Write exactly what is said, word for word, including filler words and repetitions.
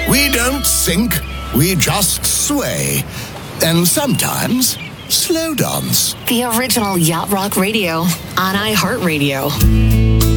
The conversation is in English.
We don't sink, we just sway. And sometimes, slow dance. The original Yacht Rock Radio on iHeartRadio.